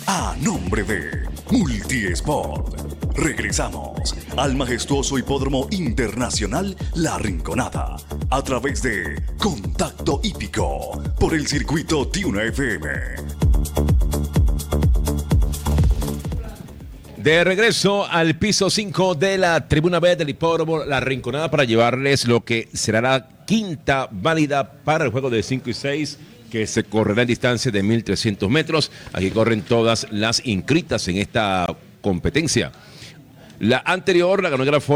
a nombre de Multiesport. Regresamos al majestuoso Hipódromo Internacional La Rinconada a través de Contacto Hípico por el circuito Tiuna FM. De regreso al piso 5 de la tribuna B del Hipódromo La Rinconada para llevarles lo que será la quinta válida para el juego de 5 y 6 que se correrá en distancia de 1.300 metros. Aquí corren todas las inscritas en esta competencia. La anterior la ganó en gran forma